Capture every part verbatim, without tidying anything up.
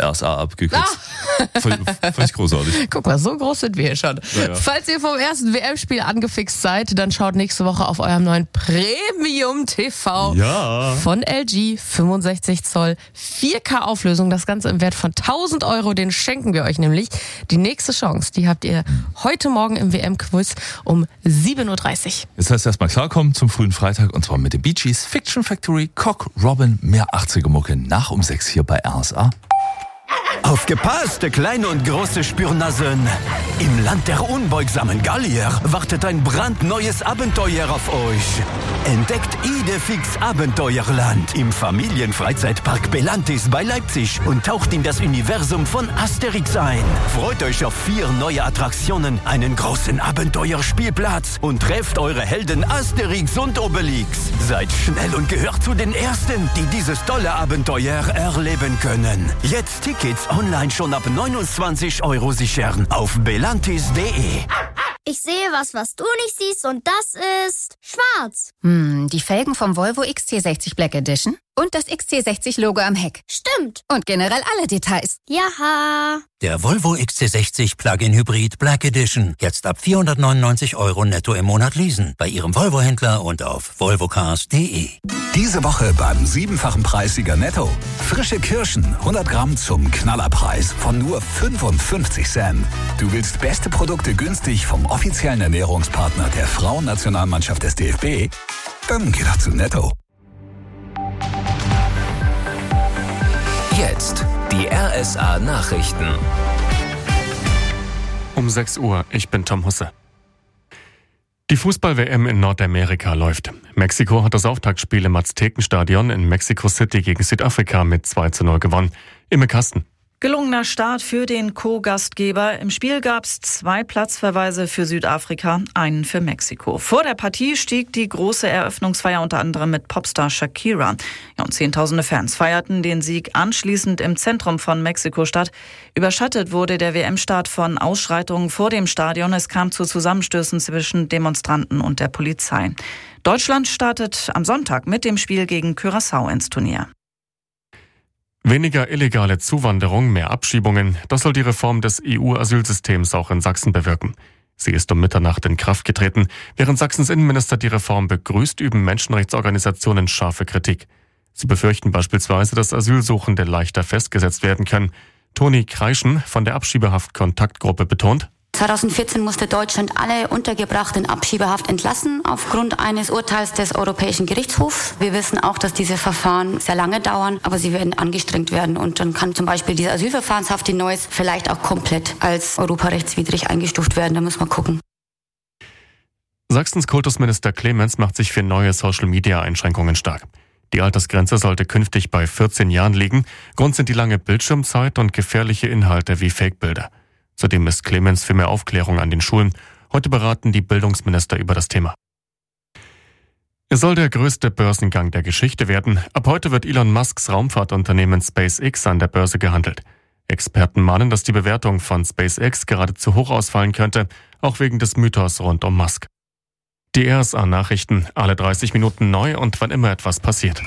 R S A abgekürzt. Ah. Voll, völlig großartig. Guck mal, so groß sind wir hier schon. Ja, ja. Falls ihr vom ersten W M-Spiel angefixt seid, dann schaut nächste Woche auf eurem neuen Premium-T V Ja. von L G, fünfundsechzig Zoll, vier K Auflösung, das Ganze im Wert von tausend Euro, den schenken wir euch nämlich. Die nächste Chance, die habt ihr heute Morgen im W M-Quiz um sieben Uhr dreißig. Das heißt erstmal klarkommen zum frühen Freitag und zwar mit den Bee Gees, Fiction Factory, Cock, Robin, mehr achtziger-Mucke nach um sechs hier bei R S A. Aufgepasst, kleine und große Spürnasen! Im Land der unbeugsamen Gallier wartet ein brandneues Abenteuer auf euch. Entdeckt Idefix Abenteuerland im Familienfreizeitpark Belantis bei Leipzig und taucht in das Universum von Asterix ein. Freut euch auf vier neue Attraktionen, einen großen Abenteuerspielplatz und trefft eure Helden Asterix und Obelix. Seid schnell und gehört zu den Ersten, die dieses tolle Abenteuer erleben können. Jetzt Tickets online schon ab neunundzwanzig Euro sichern auf belantis punkt de. Ich sehe was, was du nicht siehst und das ist schwarz. Hm, die Felgen vom Volvo X C sechzig Black Edition und das X C sechzig Logo am Heck. Stimmt. Und generell alle Details. Jaha. Der Volvo X C sechzig Plug-in Hybrid Black Edition. Jetzt ab vierhundertneunundneunzig Euro netto im Monat leasen. Bei Ihrem Volvo-Händler und auf volvocars punkt de. Diese Woche beim siebenfachen Preissieger Netto. Frische Kirschen, hundert Gramm zum Knallerpreis von nur fünfundfünfzig Cent. Du willst beste Produkte günstig vom offiziellen Ernährungspartner der Frauennationalmannschaft des D F B? Dann geh doch zu Netto. Jetzt die R S A Nachrichten. Um sechs Uhr, ich bin Tom Husse. Die Fußball-W M in Nordamerika läuft. Mexiko hat das Auftaktspiel im Aztekenstadion in Mexico City gegen Südafrika mit zwei zu null gewonnen. Imme Kasten. Gelungener Start für den Co-Gastgeber. Im Spiel gab es zwei Platzverweise für Südafrika, einen für Mexiko. Vor der Partie stieg die große Eröffnungsfeier unter anderem mit Popstar Shakira. Ja, und zehntausende Fans feierten den Sieg anschließend im Zentrum von Mexiko-Stadt. Überschattet wurde der W M-Start von Ausschreitungen vor dem Stadion. Es kam zu Zusammenstößen zwischen Demonstranten und der Polizei. Deutschland startet am Sonntag mit dem Spiel gegen Curaçao ins Turnier. Weniger illegale Zuwanderung, mehr Abschiebungen, das soll die Reform des E U-Asylsystems auch in Sachsen bewirken. Sie ist um Mitternacht in Kraft getreten. Während Sachsens Innenminister die Reform begrüßt, üben Menschenrechtsorganisationen scharfe Kritik. Sie befürchten beispielsweise, dass Asylsuchende leichter festgesetzt werden können. Toni Kreischen von der Abschiebehaft-Kontaktgruppe betont: zweitausendvierzehn musste Deutschland alle Untergebrachten in Abschiebehaft entlassen, aufgrund eines Urteils des Europäischen Gerichtshofs. Wir wissen auch, dass diese Verfahren sehr lange dauern, aber sie werden angestrengt werden. Und dann kann zum Beispiel diese Asylverfahrenshaft in Neuss vielleicht auch komplett als europarechtswidrig eingestuft werden. Da müssen wir gucken. Sachsens Kultusminister Clemens macht sich für neue Social-Media-Einschränkungen stark. Die Altersgrenze sollte künftig bei vierzehn Jahren liegen. Grund sind die lange Bildschirmzeit und gefährliche Inhalte wie Fake-Bilder. Zudem ist Clemens für mehr Aufklärung an den Schulen. Heute beraten die Bildungsminister über das Thema. Es soll der größte Börsengang der Geschichte werden. Ab heute wird Elon Musks Raumfahrtunternehmen SpaceX an der Börse gehandelt. Experten mahnen, dass die Bewertung von SpaceX gerade zu hoch ausfallen könnte, auch wegen des Mythos rund um Musk. Die R S A-Nachrichten, alle dreißig Minuten neu und wann immer etwas passiert.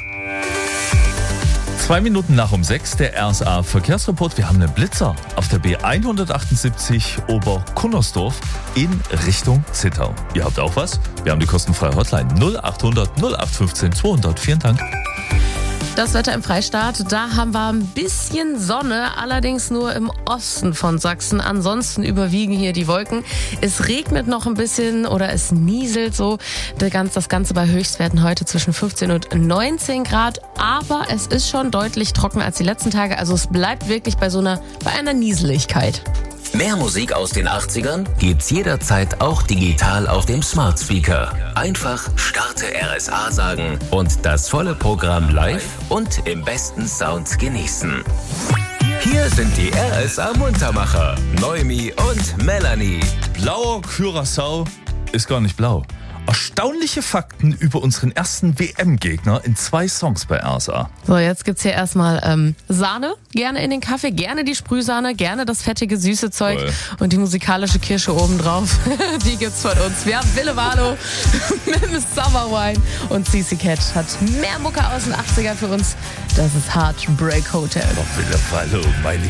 Zwei Minuten nach um sechs, der R S A-Verkehrsreport. Wir haben einen Blitzer auf der B hundertachtundsiebzig Oberkunnersdorf in Richtung Zittau. Ihr habt auch was? Wir haben die kostenfreie Hotline null achthundert null acht fünfzehn zweihundert. Vielen Dank. Das Wetter im Freistaat, da haben wir ein bisschen Sonne, allerdings nur im Osten von Sachsen. Ansonsten überwiegen hier die Wolken. Es regnet noch ein bisschen oder es nieselt so. Das Ganze bei Höchstwerten heute zwischen fünfzehn und neunzehn Grad. Aber es ist schon deutlich trockener als die letzten Tage. Also es bleibt wirklich bei so einer, bei einer Nieseligkeit. Mehr Musik aus den achtzigern gibt's jederzeit auch digital auf dem Smart Speaker. Einfach Starte R S A sagen und das volle Programm live und im besten Sound genießen. Hier sind die R S A Muntermacher, Noemi und Melanie. Blauer Curaçao ist gar nicht blau. Erstaunliche Fakten über unseren ersten W M-Gegner in zwei Songs bei R S A. So, jetzt gibt's hier erstmal ähm, Sahne, gerne in den Kaffee, gerne die Sprühsahne, gerne das fettige, süße Zeug Toll. Und die musikalische Kirsche obendrauf. Die gibt's von uns. Wir haben Wille Valo mit dem Summer Wine und C C Cat hat mehr Mucke aus den achtzigern für uns. Das ist Heartbreak Hotel. Oh, Wille Valo, meine